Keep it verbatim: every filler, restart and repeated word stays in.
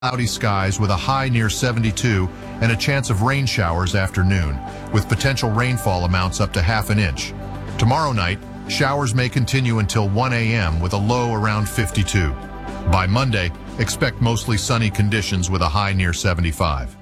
Cloudy skies with a high near seventy-two and a chance of rain showers after noon, with potential rainfall amounts up to half an inch. Tomorrow night, showers may continue until one A M with a low around fifty-two. By Monday, expect mostly sunny conditions with a high near seventy-five.